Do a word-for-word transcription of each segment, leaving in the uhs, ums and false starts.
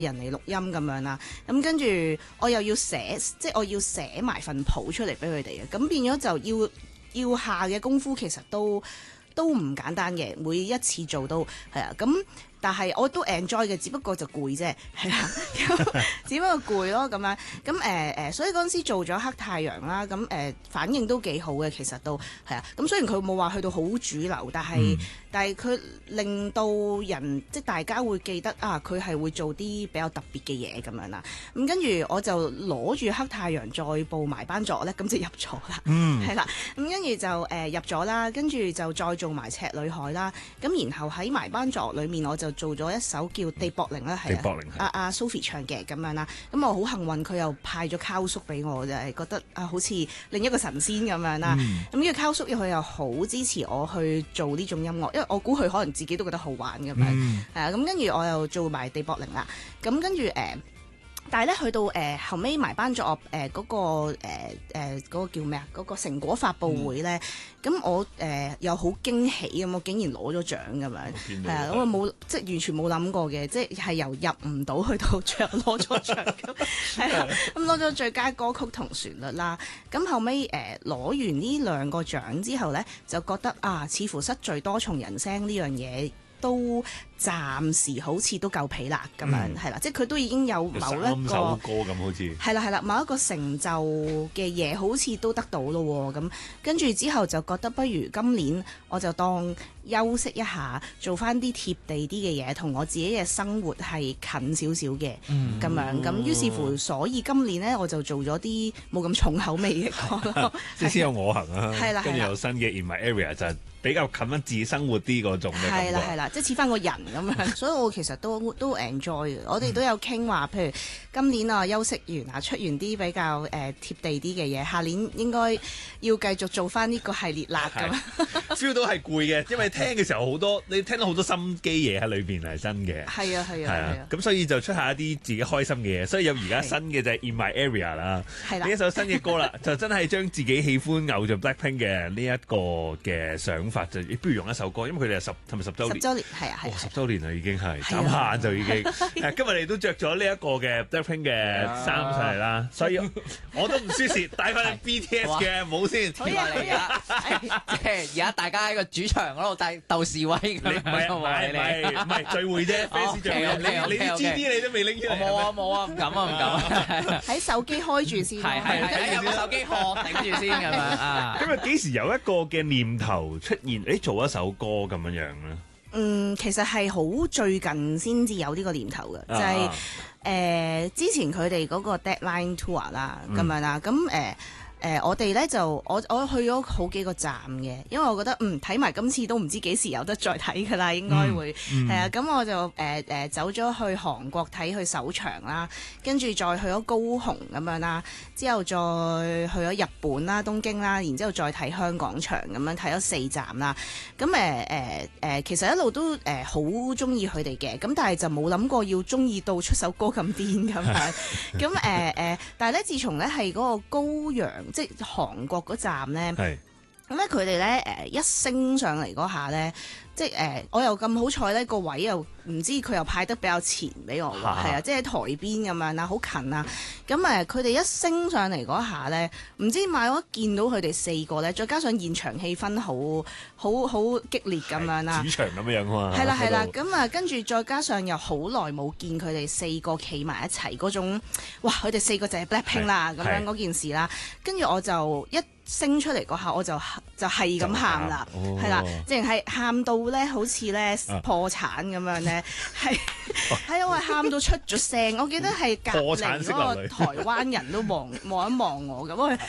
人嚟錄音咁樣啦，咁跟住我又要寫，即係我要寫埋份譜出嚟俾佢哋嘅，咁變咗就要要下嘅功夫其實都都唔簡單嘅，每一次做都係啊，咁但係我都 enjoy 嘅，只不過就攰啫，係啦，只不過攰咯咁樣，咁誒誒，所以嗰陣時做咗黑太陽啦，咁誒、呃、反應都幾好嘅，其實都係啊，咁雖然佢冇話去到好主流，但係、嗯、但係佢令到人即係大家會記得啊，佢係會做啲比較特別嘅嘢咁樣啦，咁跟住我就攞住黑太陽再報埋班作咧，咁就入咗啦，係啦、嗯，咁跟住就誒、呃、入咗啦，跟住就再做埋赤女海啦，咁然後喺埋班作裏面我就做咗一首叫《地薄靈》啦，係啊，阿阿 Sophie 唱嘅咁樣啦，咁我好幸運佢又派咗溝叔俾我，就係、是、覺得啊好似另一個神仙咁樣啦，咁呢個溝叔佢又好支持我去做呢種音樂，因為我估佢可能自己都覺得好玩咁樣，係啊、嗯，咁跟住我又做埋《地薄靈》啦，咁跟住誒。呃但係咧，去到誒、呃、後尾埋班作誒嗰個誒誒嗰個叫咩啊？嗰、嗰個成果發佈會咧，咁、嗯、我誒、呃、又好驚喜咁，我竟然攞咗獎咁樣，係啊，我冇即係完全冇諗過嘅，即係係由入唔到去到最後攞咗獎咁，係啊，咁攞咗最佳歌曲同旋律啦。咁後尾誒攞完呢兩個獎之後咧，就覺得啊，似乎失序多重人聲呢樣嘢都暫時好似都夠皮啦咁樣，係啦、嗯，即係佢都已經有某一個三首歌咁好似係啦係啦，某一個成就嘅嘢好似都得到咯喎，咁跟住之後就覺得不如今年我就當休息一下，做翻啲貼地啲嘅嘢，同我自己嘅生活係近少少嘅咁樣，咁於是乎，所以今年呢，我就做咗啲冇咁重口味嘅歌咯， 即係先有我行啊， 係啦， 跟住有新嘅 In My Area 就係比較近翻自己生活啲嗰種嘅感覺， 係啦係啦，即係似翻個人咁樣，所以我其實都都 enjoy 嘅。我哋都有傾話，譬如今年啊休息完啊，出完啲比較誒、呃、貼地啲嘅嘢，下年應該要繼續做翻呢個系列啦咁。 feel 到係攰嘅，因為聽嘅時候好多，你聽到好多心機嘢喺裏邊係真嘅。 係啊係啊係啊， 咁所以就出下一啲自己開心嘅嘢，所以有而家新嘅就係 In My Area 啦，呢一首新嘅歌啦，就真係將自己喜歡偶像 Blackpink 嘅呢一個嘅想法，就不如用一首歌，因為佢哋係十係咪十週年？ 十週年係啊係啊， 十週年啦已經係，眨下眼就已經。今日你都着咗呢一個嘅 Blackpink 嘅衫上嚟啦，所以我都唔輸蝕，帶翻 B T S 嘅帽先。 好啊嚟啊！即係而家大家喺個主場嗰度鬥鬥示威咁樣， 唔係唔係唔係聚會啫，fans 聚會。你你啲 G D 你都未拎出嚟。 冇啊冇啊，唔敢啊唔敢。 喺手機開住先。 係係係，有個手機殼頂住先咁樣啊。 咁啊幾時有一個嘅念頭出現？誒做一首歌咁樣樣咧？ 嗯，其實係好最近先至有呢個念頭嘅，就係、是、誒、呃、之前佢哋嗰個 Deadline Tour 啦，咁、嗯、樣啦，咁誒。呃誒、呃，我哋咧就我我去咗好幾個站嘅，因為我覺得嗯睇埋今次都唔知幾時有得再睇㗎啦，應該會係、嗯嗯、啊，咁我就誒誒、呃呃、走咗去韓國睇佢首場啦，跟住再去咗高雄咁樣啦，之後再去咗日本啦、東京啦，然之後再睇香港場咁樣睇咗四站啦，咁誒誒誒，其實一路都誒好中意佢哋嘅，咁、呃、但係就冇諗過要中意到出首歌咁癲咁樣，咁誒誒，但係咧自從咧係嗰個高陽。即係韓國嗰站咧，咁咧佢哋咧誒一升上嚟嗰下咧，即係誒、呃、我又咁好彩咧個位又唔知佢又派得比較前俾我喎，係啊，即係喺台邊咁樣啦，好近啊，咁誒佢哋一升上嚟嗰下咧，唔知點解我一見到佢哋四個咧，再加上現場氣氛好好好激烈咁樣啦， 主場咁樣樣啊嘛， 係啦係啦，咁啊跟住再加上又好耐冇見佢哋四個企埋一齊嗰種，哇！佢哋四個就係 Blackpink 啦咁樣嗰件事啦，跟住我就一升出嚟嗰下我就就係咁喊啦，係啦，淨係喊到咧好似咧破產咁樣咧，係係我係喊到出咗聲，我記得係隔離嗰個台灣人都望望一望我咁，我係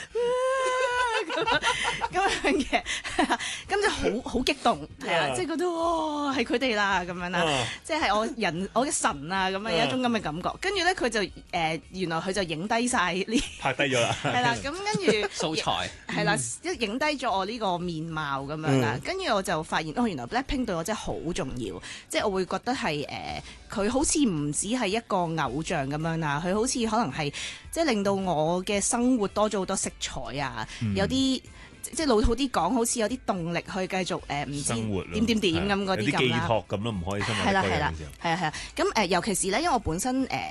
咁樣嘅，咁就好好激動，係啊，即係覺得哇係佢哋啦咁樣啦，即係我人我嘅神啊咁樣有一種咁嘅感覺，跟住咧佢就誒原來佢就影低晒呢拍低咗啦，係啦，咁跟住素材。 係啦，一影低咗我呢個面貌咁樣啦，跟住、嗯、我就發現哦，原來 Blackpink 對我真係好重要，即係我會覺得係誒，佢、呃、好似唔止係一個偶像咁樣啦，佢好似可能係即係令到我嘅生活多咗好多色彩啊，嗯、有啲即係老土啲講，好似有啲動力去繼續誒唔知點點點咁嗰啲咁啦。 有啲寄託咁咯，唔開心係啦係啦，係啊係啊。咁誒，尤其是咧，因為我本身誒